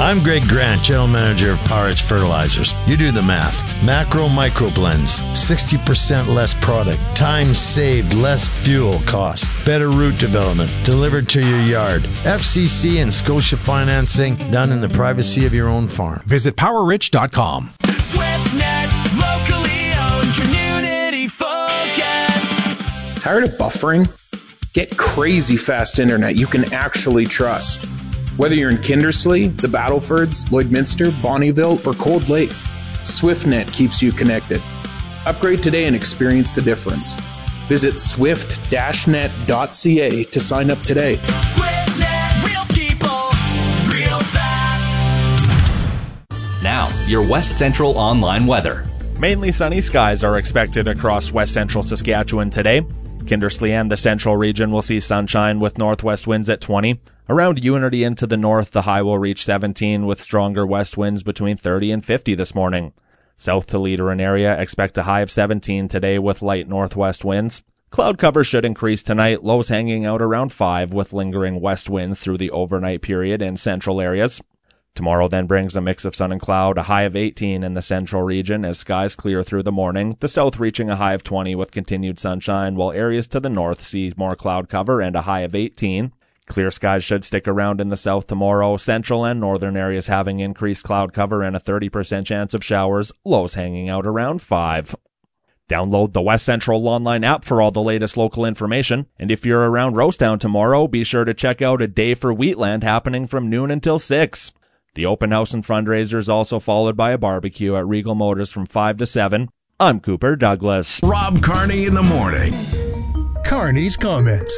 I'm Greg Grant, General Manager of Power Edge Fertilizers. You do the math. Macro Micro Blends, 60% less product, time saved, less fuel cost, better root development, delivered to your yard. FCC and Scotia financing done in the privacy of your own farm. Visit PowerRich.com. SwiftNet, locally owned, community focused. Tired of buffering? Get crazy fast internet you can actually trust. Whether you're in Kindersley, the Battlefords, Lloydminster, Bonnyville, or Cold Lake, SwiftNet keeps you connected. Upgrade today and experience the difference. Visit swift-net.ca to sign up today. SwiftNet, real people, real fast. Now, your West Central online weather. Mainly sunny skies are expected across West Central Saskatchewan today. Kindersley and the Central region will see sunshine with northwest winds at 20. Around Unity and to the north, the high will reach 17 with stronger west winds between 30 and 50 this morning. South to Leader and area, expect a high of 17 today with light northwest winds. Cloud cover should increase tonight, lows hanging out around 5 with lingering west winds through the overnight period in central areas. Tomorrow then brings a mix of sun and cloud, a high of 18 in the central region as skies clear through the morning, the south reaching a high of 20 with continued sunshine, while areas to the north see more cloud cover and a high of 18. Clear skies should stick around in the south tomorrow, central and northern areas having increased cloud cover and a 30% chance of showers, lows hanging out around 5. Download the West Central online app for all the latest local information, and if you're around Rosetown tomorrow, be sure to check out a Day for Wheatland happening from noon until 6. The open house and fundraiser is also followed by a barbecue at Regal Motors from 5 to 7. I'm Cooper Douglas. Rob Carney in the morning. Carney's comments.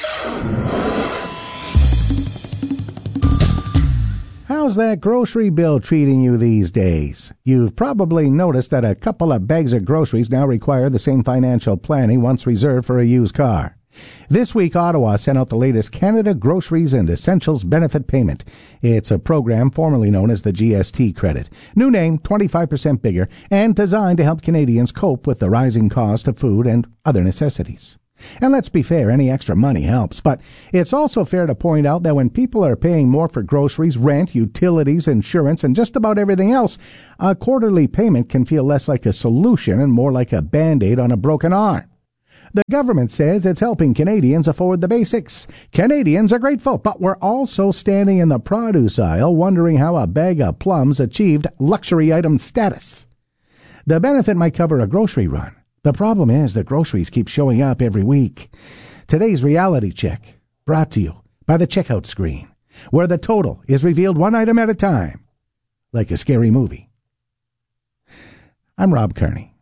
How's that grocery bill treating you these days? You've probably noticed that a couple of bags of groceries now require the same financial planning once reserved for a used car. This week, Ottawa sent out the latest Canada Groceries and Essentials Benefit Payment. It's a program formerly known as the GST credit. New name, 25% bigger, and designed to help Canadians cope with the rising cost of food and other necessities. And let's be fair, any extra money helps, but it's also fair to point out that when people are paying more for groceries, rent, utilities, insurance, and just about everything else, a quarterly payment can feel less like a solution and more like a Band-Aid on a broken arm. The government says it's helping Canadians afford the basics. Canadians are grateful, but we're also standing in the produce aisle wondering how a bag of plums achieved luxury item status. The benefit might cover a grocery run. The problem is that groceries keep showing up every week. Today's reality check, brought to you by the checkout screen, where the total is revealed one item at a time, like a scary movie. I'm Rob Carney.